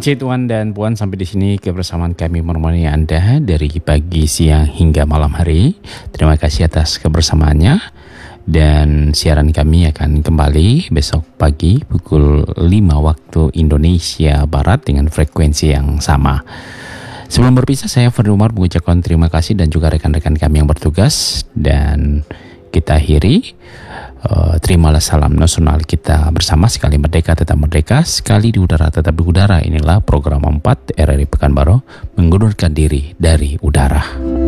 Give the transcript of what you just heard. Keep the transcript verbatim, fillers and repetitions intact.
Encik, Tuan dan Puan, sampai di sini kebersamaan kami menemani Anda dari pagi, siang hingga malam hari. Terima kasih atas kebersamaannya. Dan siaran kami akan kembali besok pagi pukul lima waktu Indonesia Barat dengan frekuensi yang sama. Sebelum berpisah, saya Fadli Umar mengucapkan terima kasih dan juga rekan-rekan kami yang bertugas. Dan kita akhiri, uh, terimalah salam nasional kita bersama. Sekali merdeka tetap merdeka, sekali di udara tetap di udara. Inilah program empat R R I Pekanbaru, mengundurkan diri dari udara.